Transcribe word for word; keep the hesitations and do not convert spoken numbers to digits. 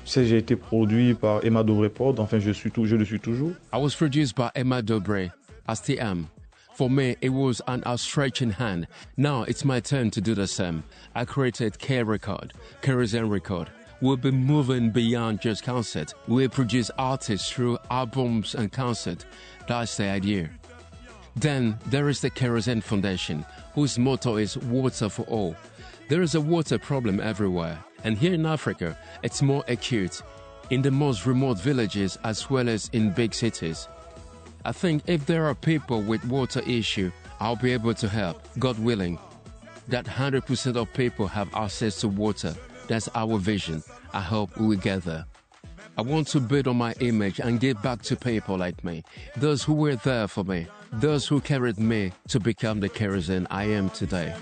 Tu sais, j'ai été produit par Emma Dobrepod, enfin je, suis tout, je le suis toujours. I was produced by Emma Dobre. I still am. For me, it was an outstretching hand. Now it's my turn to do the same. I created K Record, Kerosene Record. We'll be moving beyond just concert. We'll produce artists through albums and concert. That's the idea. Then there is the Kerosene Foundation, whose motto is water for all. There is a water problem everywhere, and here in Africa, it's more acute, in the most remote villages as well as in big cities. I think if there are people with water issue, I'll be able to help, God willing. That one hundred percent of people have access to water. That's our vision. I hope we will get there. I want to build on my image and give back to people like me, those who were there for me, those who carried me to become the kerosene I am today.